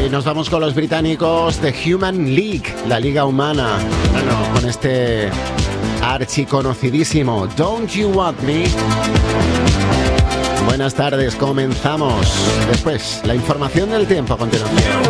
Y nos vamos con los británicos de Human League, la Liga Humana. Bueno, con este archiconocidísimo Don't You Want Me. Buenas tardes, comenzamos. Después, la información del tiempo a continuación.